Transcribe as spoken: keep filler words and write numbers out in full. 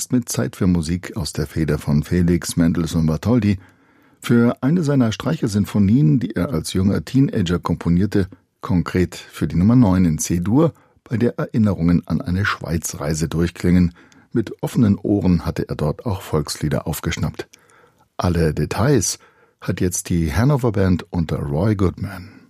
ist mit Zeit für Musik aus der Feder von Felix Mendelssohn Bartholdy. Für eine seiner Streichersinfonien, die er als junger Teenager komponierte, konkret für die Nummer neun in C-Dur, bei der Erinnerungen an eine Schweizreise durchklingen. Mit offenen Ohren hatte er dort auch Volkslieder aufgeschnappt. Alle Details hat jetzt die Hannover Band unter Roy Goodman.